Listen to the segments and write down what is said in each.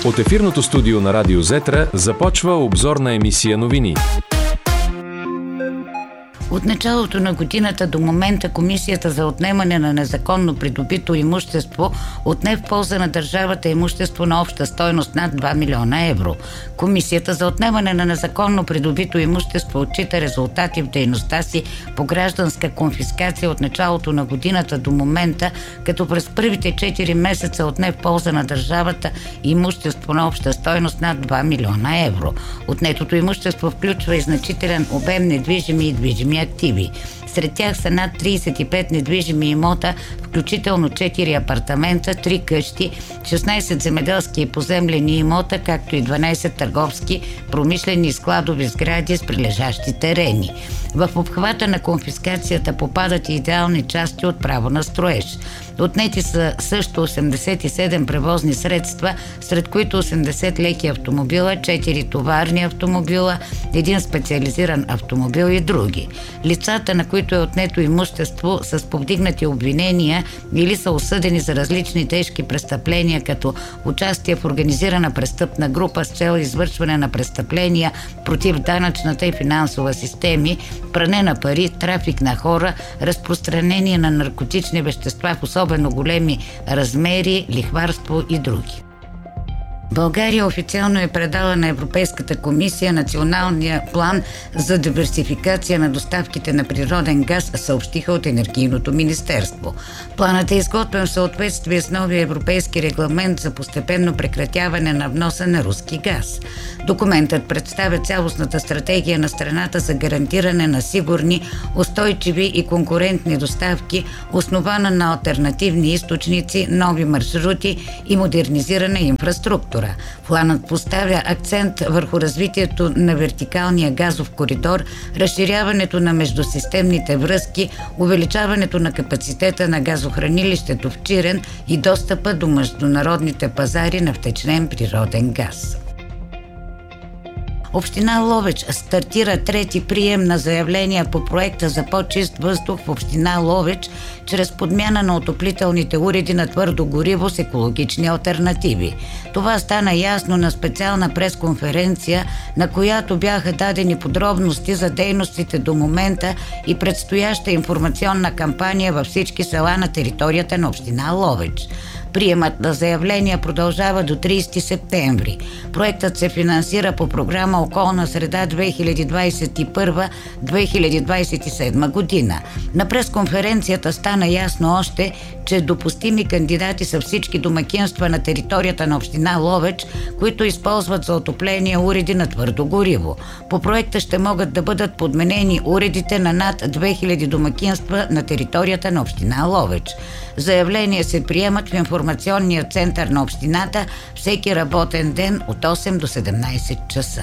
От ефирното студио на Радио Зетра започва обзорна емисия новини. От началото на годината до момента Комисията за отнемане на незаконно придобито имущество отне в полза на държавата имущество на обща стойност над 2 милиона евро. Комисията за отнемане на незаконно придобито имущество отчита резултати в дейността си по гражданска конфискация от началото на годината до момента, като през първите 4 месеца отне в полза на държавата имущество на обща стойност над 2 милиона евро. Отнетото имущество включва и значителен обем недвижими и движими активи. Сред тях са над 35 недвижими имота, включително 4 апартамента, 3 къщи, 16 земеделски и поземлени имота, както и 12 търговски, промишлени и складови сгради с прилежащи терени. В обхвата на конфискацията попадат и идеални части от право на строеж. Отнети са също 87 превозни средства, сред които 80 леки автомобила, 4 товарни автомобила, 1 специализиран автомобил и други. Лицата, на които е отнето имущество, са с повдигнати обвинения или са осъдени за различни тежки престъпления, като участие в организирана престъпна група с цел извършване на престъпления против данъчната и финансова системи, пране на пари, трафик на хора, разпространение на наркотични вещества в особено големи размери, лихварство и други. България официално е предала на Европейската комисия националния план за диверсификация на доставките на природен газ, съобщиха от Енергийното министерство. Планът е изготвен в съответствие с новия европейски регламент за постепенно прекратяване на вноса на руски газ. Документът представя цялостната стратегия на страната за гарантиране на сигурни, устойчиви и конкурентни доставки, основана на алтернативни източници, нови маршрути и модернизирана инфраструктура. Планът поставя акцент върху развитието на вертикалния газов коридор, разширяването на междусистемните връзки, увеличаването на капацитета на газохранилището в Чирен и достъпа до международните пазари на втечнен природен газ. Община Ловеч стартира трети прием на заявления по проекта за по-чист въздух в община Ловеч чрез подмяна на отоплителните уреди на твърдо гориво с екологични алтернативи. Това стана ясно на специална пресконференция, на която бяха дадени подробности за дейностите до момента и предстояща информационна кампания във всички села на територията на община Ловеч. Приемът на заявления продължава до 30 септември. Проектът се финансира по програма Околна среда 2021-2027 година. На пресконференцията стана ясно още, че допустими кандидати са всички домакинства на територията на община Ловеч, които използват за отопление уреди на твърдо гориво. По проекта ще могат да бъдат подменени уредите на над 2000 домакинства на територията на община Ловеч. Заявления се приемат в информационния център на общината всеки работен ден от 8 до 17 часа.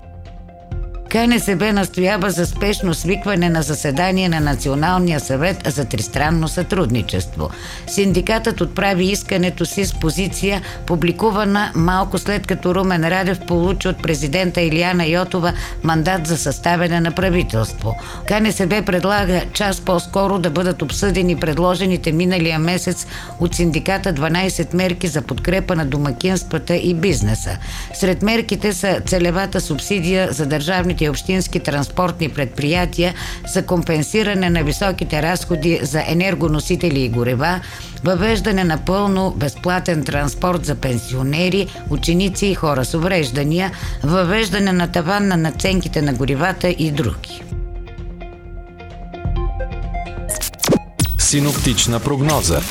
КНСБ настоява за спешно свикване на заседание на Националния съвет за тристранно сътрудничество. Синдикатът отправи искането си с позиция, публикувана малко след като Румен Радев получи от президента Илияна Йотова мандат за съставяне на правителство. КНСБ предлага час по-скоро да бъдат обсъдени предложените миналия месец от синдиката 12 мерки за подкрепа на домакинствата и бизнеса. Сред мерките са целевата субсидия за държавните и общински транспортни предприятия за компенсиране на високите разходи за енергоносители и горива, въвеждане на пълно безплатен транспорт за пенсионери, ученици и хора с увреждания, въвеждане на таван на надценките на горивата и други. Синоптична прогноза.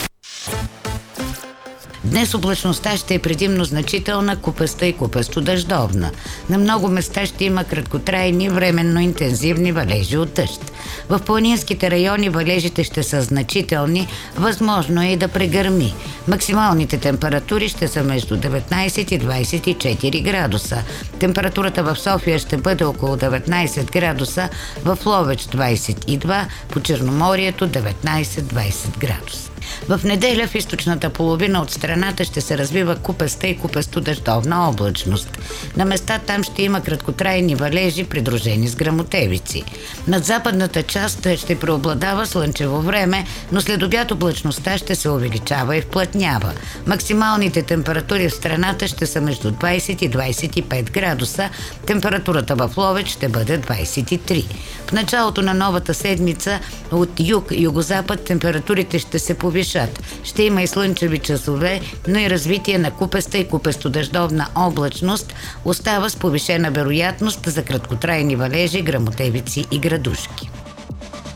Днес облачността ще е предимно значителна, купаста и купасто-дъждовна. На много места ще има краткотрайни, временно интензивни валежи от дъжд. В планинските райони валежите ще са значителни, възможно е и да прегърми. Максималните температури ще са между 19 и 24 градуса. Температурата в София ще бъде около 19 градуса, в Ловеч 22, по Черноморието 19-20 градуса. В неделя в източната половина от страната ще се развива купеста и купесто-дъждовна облачност. На места там ще има краткотрайни валежи, придружени с гръмотевици. Над западната част ще преобладава слънчево време, но след обяд облачността ще се увеличава и вплътнява. Максималните температури в страната ще са между 20 и 25 градуса. Температурата в Ловеч ще бъде 23. В началото на новата седмица от юг-югозапад температурите ще се повишат. Ще има и слънчеви часове, но и развитие на купеста и купесто-дъждовна облачност. Остава с повишена вероятност за краткотрайни валежи, гръмотевици и градушки.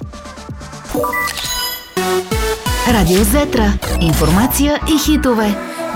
Радио Зетра. Информация и хитове.